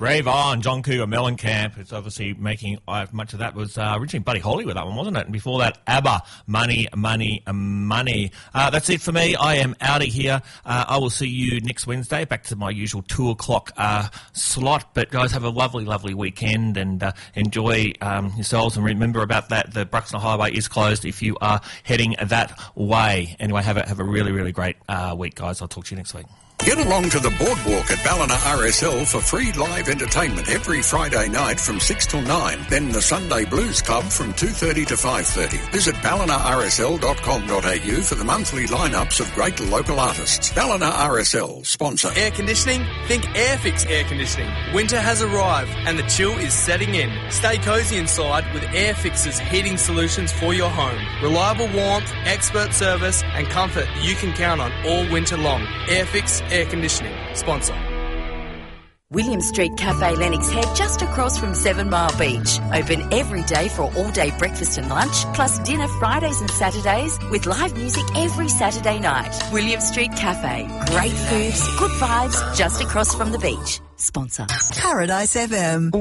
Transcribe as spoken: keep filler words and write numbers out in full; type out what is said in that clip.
Rave on, John Cougar Mellencamp. It's obviously making uh, much of that was uh, originally Buddy Holly with that one, wasn't it? And before that, ABBA, Money, Money, Money. Uh, that's it for me. I am out of here. Uh, I will see you next Wednesday, back to my usual two o'clock uh, slot. But guys, have a lovely, lovely weekend and uh, enjoy um, yourselves. And remember about that, the Bruxner Highway is closed if you are heading that way. Anyway, have a, have a really, really great uh, week, guys. I'll talk to you next week. Get along to the Boardwalk at Ballina R S L for free live entertainment every Friday night from six till nine. Then the Sunday Blues Club from two thirty to five thirty. Visit ballina r s l dot com dot a u for the monthly lineups of great local artists. Ballina R S L, sponsor. Air conditioning? Think Airfix Air Conditioning. Winter has arrived and the chill is setting in. Stay cosy inside with Airfix's heating solutions for your home. Reliable warmth, expert service and comfort you can count on all winter long. Airfix Air Conditioning, sponsor. William Street Cafe Lennox Head, just across from Seven Mile Beach. Open every day for all-day breakfast and lunch, plus dinner Fridays and Saturdays, with live music every Saturday night. William Street Cafe. Great foods, good vibes, just across from the beach. Sponsor. Paradise F M.